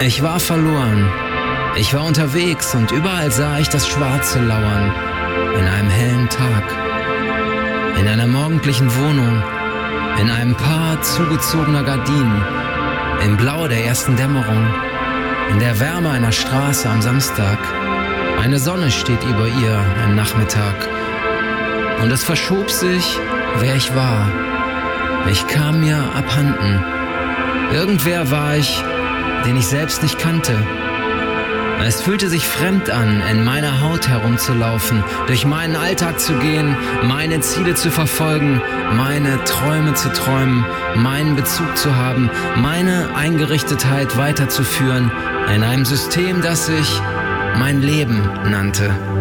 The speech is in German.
Ich war verloren. Ich war unterwegs und überall sah ich das Schwarze lauern. In einem hellen Tag. In einer morgendlichen Wohnung. In einem Paar zugezogener Gardinen. Im Blau der ersten Dämmerung. In der Wärme einer Straße am Samstag. Eine Sonne steht über ihr am Nachmittag. Und es verschob sich, wer ich war. Ich kam mir abhanden. Irgendwer war ich, den ich selbst nicht kannte. Es fühlte sich fremd an, in meiner Haut herumzulaufen, durch meinen Alltag zu gehen, meine Ziele zu verfolgen, meine Träume zu träumen, meinen Bezug zu haben, meine Eingerichtetheit weiterzuführen in einem System, das sich mein Leben nannte.